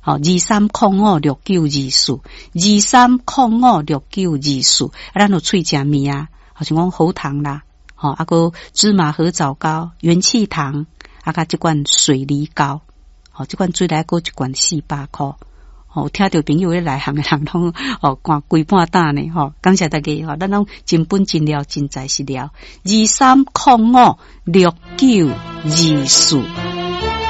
好，23056924，23056924，咱有喙食物啊，好像讲喉糖啦，好，个芝麻合枣膏、元气糖，甲这罐水梨膏，好，这罐水来个一罐400块。哦，听到朋友咧来行的人拢赶规半担呢，感谢大家，咱拢真本真了，真在实了，23056924。